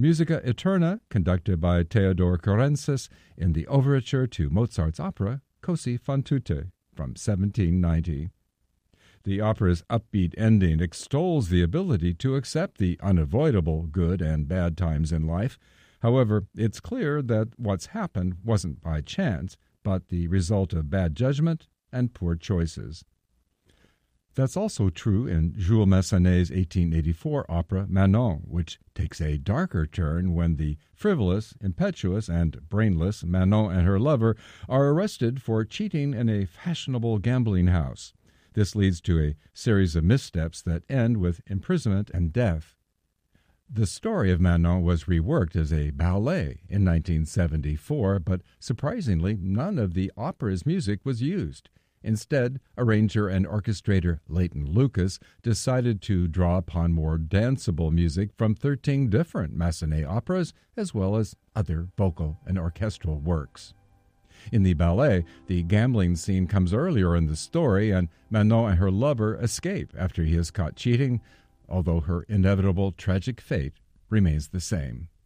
Musica Eterna, conducted by Theodor Kurensis in the overture to Mozart's opera Così fan tutte from 1790. The opera's upbeat ending extols the ability to accept the unavoidable good and bad times in life. However, it's clear that what's happened wasn't by chance, but the result of bad judgment and poor choices. That's also true in Jules Massenet's 1884 opera Manon, which takes a darker turn when the frivolous, impetuous, and brainless Manon and her lover are arrested for cheating in a fashionable gambling house. This leads to a series of missteps that end with imprisonment and death. The story of Manon was reworked as a ballet in 1974, but surprisingly, none of the opera's music was used. Instead, arranger and orchestrator Leighton Lucas decided to draw upon more danceable music from 13 different Massenet operas, as well as other vocal and orchestral works. In the ballet, the gambling scene comes earlier in the story, and Manon and her lover escape after he is caught cheating, although her inevitable tragic fate remains the same.